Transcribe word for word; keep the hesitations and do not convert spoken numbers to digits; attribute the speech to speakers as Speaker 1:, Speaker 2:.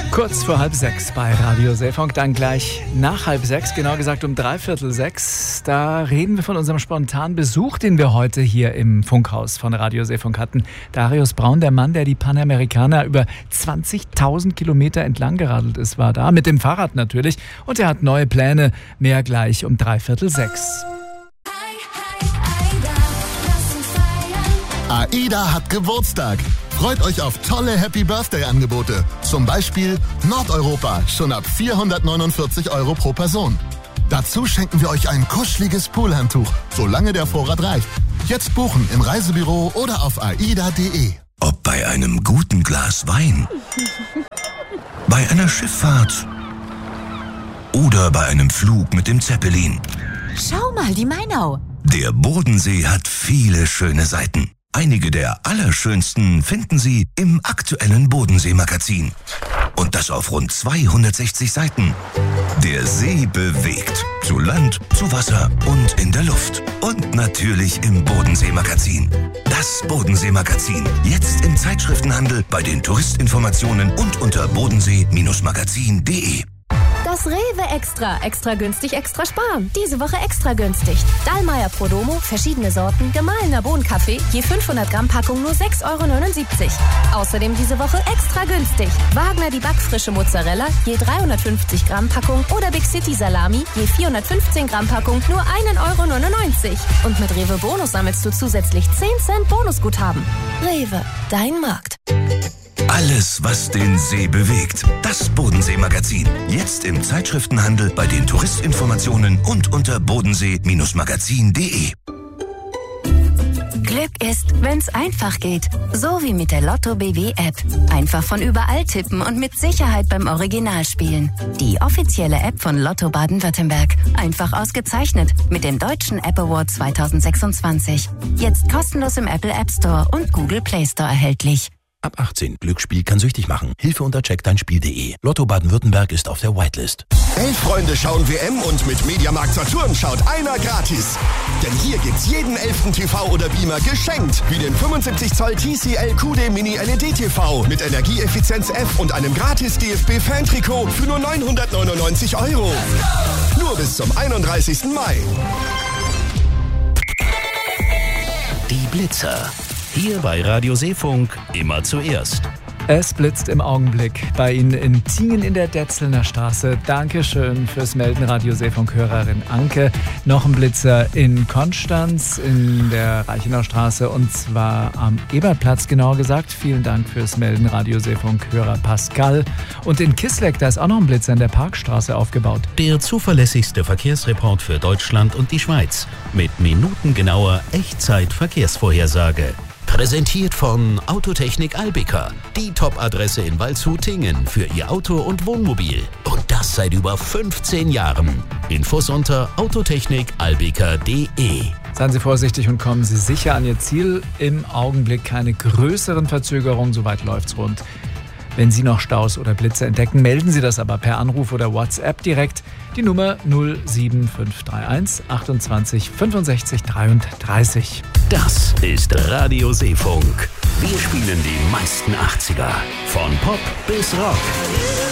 Speaker 1: Kurz vor halb sechs bei Radio Seefunk, dann gleich nach halb sechs, genau gesagt um dreiviertel sechs. Da reden wir von unserem spontanen Besuch, den wir heute hier im Funkhaus von Radio Seefunk hatten. Darius Braun, der Mann, der die Panamericana über zwanzigtausend Kilometer entlang geradelt ist, war da, mit dem Fahrrad natürlich. Und er hat neue Pläne, mehr gleich um dreiviertel sechs.
Speaker 2: AIDA hat Geburtstag. Freut euch auf tolle Happy-Birthday-Angebote. Zum Beispiel Nordeuropa, schon ab vierhundertneunundvierzig Euro pro Person. Dazu schenken wir euch ein kuscheliges Poolhandtuch, solange der Vorrat reicht. Jetzt buchen im Reisebüro oder auf aida punkt de.
Speaker 3: Ob bei einem guten Glas Wein, bei einer Schifffahrt oder bei einem Flug mit dem Zeppelin.
Speaker 4: Schau mal, die Mainau.
Speaker 3: Der Bodensee hat viele schöne Seiten. Einige der allerschönsten finden Sie im aktuellen Bodensee-Magazin. Und das auf rund zweihundertsechzig Seiten. Der See bewegt. Zu Land, zu Wasser und in der Luft. Und natürlich im Bodensee-Magazin. Das Bodensee-Magazin. Jetzt im Zeitschriftenhandel, bei den Touristinformationen und unter bodensee Magazin punkt de.
Speaker 4: Das Rewe Extra. Extra günstig, extra sparen. Diese Woche extra günstig. Dallmayr Prodomo, verschiedene Sorten, gemahlener Bohnenkaffee, je fünfhundert Gramm Packung nur sechs Euro neunundsiebzig. Außerdem diese Woche extra günstig. Wagner die backfrische Mozzarella, je dreihundertfünfzig Gramm Packung oder Big City Salami, je vierhundertfünfzehn Gramm Packung nur ein Euro neunundneunzig. Und mit Rewe Bonus sammelst du zusätzlich zehn Cent Bonusguthaben. Rewe, dein Markt.
Speaker 3: Alles, was den See bewegt. Das Bodensee-Magazin. Jetzt im Zeitschriftenhandel, bei den Touristinformationen und unter bodensee Magazin punkt de.
Speaker 4: Glück ist, wenn's einfach geht. So wie mit der Lotto B W App. Einfach von überall tippen und mit Sicherheit beim Original spielen. Die offizielle App von Lotto Baden-Württemberg. Einfach ausgezeichnet mit dem Deutschen App Award zweitausendsechsundzwanzig. Jetzt kostenlos im Apple App Store und Google Play Store erhältlich.
Speaker 5: Ab achtzehn. Glücksspiel kann süchtig machen. Hilfe unter check dein spiel punkt de. Lotto Baden-Württemberg ist auf der Whitelist.
Speaker 6: Elf Freunde schauen W M und mit Mediamarkt Saturn schaut einer gratis. Denn hier gibt's jeden elften T V oder Beamer geschenkt. Wie den fünfundsiebzig Zoll T C L Q D Mini L E D T V mit Energieeffizienz F und einem gratis D F B-Fan-Trikot für nur neunhundertneunundneunzig Euro. Nur bis zum einunddreißigsten Mai.
Speaker 5: Die Blitzer. Hier bei Radio Seefunk immer zuerst.
Speaker 1: Es blitzt im Augenblick bei Ihnen in Tingen in der Detzelner Straße. Dankeschön fürs Melden, Radio Seefunk-Hörerin Anke. Noch ein Blitzer in Konstanz in der Reichenau Straße und zwar am Ebertplatz genauer gesagt. Vielen Dank fürs Melden, Radio Seefunk-Hörer Pascal. Und in Kisleck, da ist auch noch ein Blitzer in der Parkstraße aufgebaut.
Speaker 5: Der zuverlässigste Verkehrsreport für Deutschland und die Schweiz. Mit minutengenauer Echtzeit-Verkehrsvorhersage. Präsentiert von Autotechnik Albica, die Top-Adresse in Waldshut-Tingen für Ihr Auto und Wohnmobil. Und das seit über fünfzehn Jahren. Infos unter autotechnik albica punkt de.
Speaker 1: Seien Sie vorsichtig und kommen Sie sicher an Ihr Ziel. Im Augenblick keine größeren Verzögerungen, soweit läuft's rund. Wenn Sie noch Staus oder Blitze entdecken, melden Sie das aber per Anruf oder WhatsApp direkt. Die Nummer null sieben fünf drei eins achtundzwanzig fünfundsechzig dreiunddreißig.
Speaker 5: Das ist Radio Seefunk. Wir spielen die meisten achtziger. Von Pop bis Rock.